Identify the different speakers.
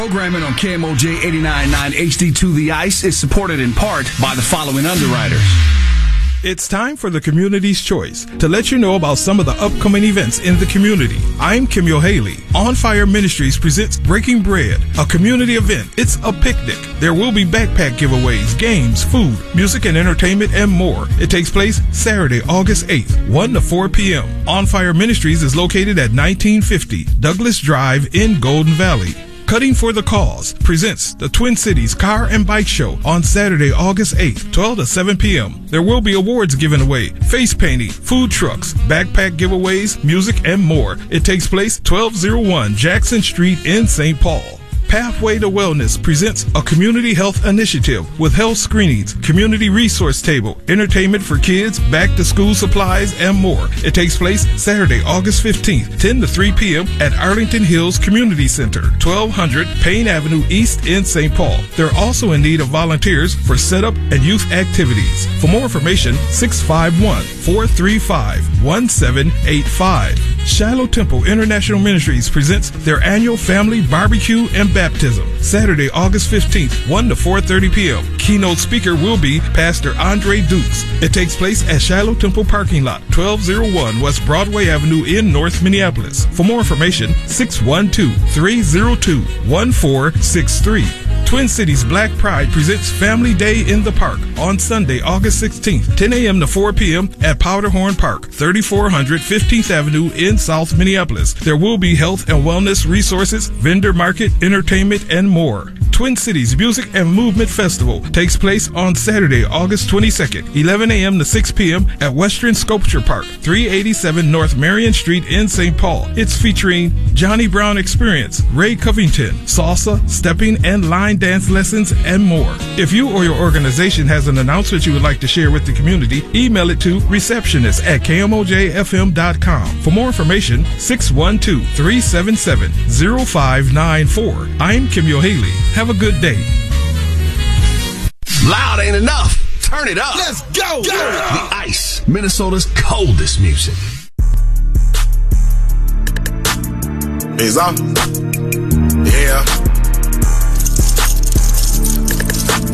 Speaker 1: Programming on KMOJ 89.9 HD2 The Ice is supported in part by the following underwriters.
Speaker 2: It's time for the Community's Choice to let you know about some of the upcoming events in the community. I'm Kimyo Haley. On Fire Ministries presents Breaking Bread, a community event. It's a picnic. There will be backpack giveaways, games, food, music and entertainment, and more. It takes place Saturday, August 8th, 1 to 4 p.m. On Fire Ministries is located at 1950 Douglas Drive in Golden Valley. Cutting for the Cause presents the Twin Cities Car and Bike Show on Saturday, August 8th, 12 to 7 p.m. There will be awards given away, face painting, food trucks, backpack giveaways, music, and more. It takes place 1201 Jackson Street in St. Paul. Pathway to Wellness presents a community health initiative with health screenings, community resource table, entertainment for kids, back to school supplies, and more. It takes place Saturday, August 15th, 10 to 3 p.m. at Arlington Hills Community Center, 1200 Payne Avenue East in St. Paul. They're also in need of volunteers for setup and youth activities. For more information, 651-435-1785. Shiloh Temple International Ministries presents their annual family barbecue and baptism, Saturday, August 15th, 1 to 4:30 p.m. Keynote speaker will be Pastor Andre Dukes. It takes place at Shiloh Temple parking lot, 1201 West Broadway Avenue in North Minneapolis. For more information, 612-302-1463. Twin Cities Black Pride presents Family Day in the Park on Sunday, August 16th, 10 a.m. to 4 p.m. at Powderhorn Park, 3400 15th Avenue in South Minneapolis. There will be health and wellness resources, vendor market, entertainment, and more. Twin Cities Music and Movement Festival takes place on Saturday, August 22nd, 11 a.m. to 6 p.m. at Western Sculpture Park, 387 North Marion Street in St. Paul. It's featuring Johnny Brown Experience, Ray Covington, salsa, stepping, and line dance lessons, and more. If you or your organization has an announcement you would like to share with the community, email it to receptionist@kmojfm.com. For more information, 612-377-0594. I'm Kimyo Haley. Have a good day.
Speaker 3: Loud ain't enough. Turn it up.
Speaker 4: Let's go.
Speaker 3: The Ice, Minnesota's coldest music.
Speaker 4: Is on. Yeah.